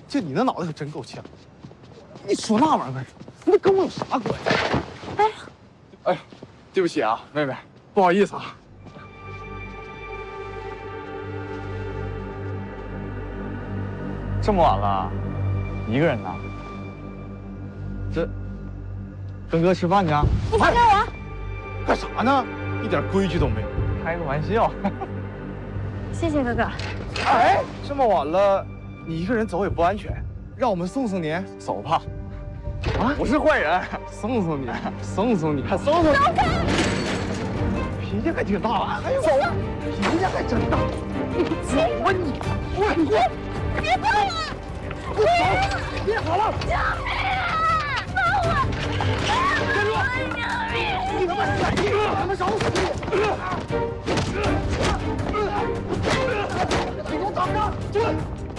就你那脑袋可真够呛。你说那玩意儿干啥？那跟我有啥关系？哎呀，对不起啊，妹妹，不好意思啊。 这么晚了，一个人呢？这跟哥吃饭去啊？ 你放开我！ 干啥呢？一点规矩都没有。 开个玩笑。 谢谢哥哥。 哎，这么晚了，你一个人走也不安全，让我们送送你。 走吧。啊，不是坏人， 送送你，送送你， 送送你。 走开！ 脾气还挺大啊！哎呦，走，脾气还真大。你走吧你！ 别碰我！ 我走，别跑了！ 救命啊！放我！ 站住！ 救命！ 你他妈傻逼！他妈找死你！你给我等着！